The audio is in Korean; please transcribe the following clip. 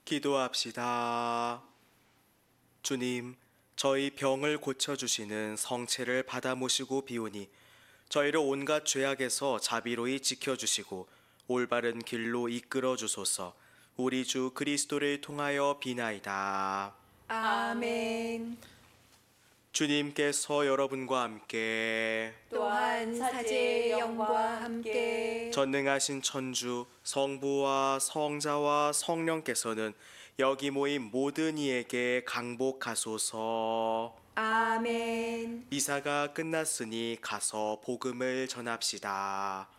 기도합시다. 주님, 저희 병을 고쳐주시는 성체를 받아 모시고 비오니 저희를 온갖 죄악에서 자비로이 지켜주시고 올바른 길로 이끌어 주소서. 우리 주 그리스도를 통하여 비나이다. 아멘. 주님께서 여러분과 함께 또한 사제의 영과 함께 전능하신 천주 성부와 성자와 성령께서는 여기 모인 모든 이에게 강복하소서. 아멘. 미사가 끝났으니 가서 복음을 전합시다.